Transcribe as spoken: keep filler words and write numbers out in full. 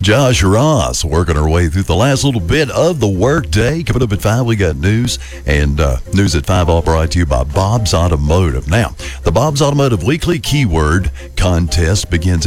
Josh Ross working our way through the last little bit of the workday. Coming up at five, we got news, and uh, news at five all brought to you by Bob's Automotive. Now, the Bob's Automotive Weekly Keyword Contest begins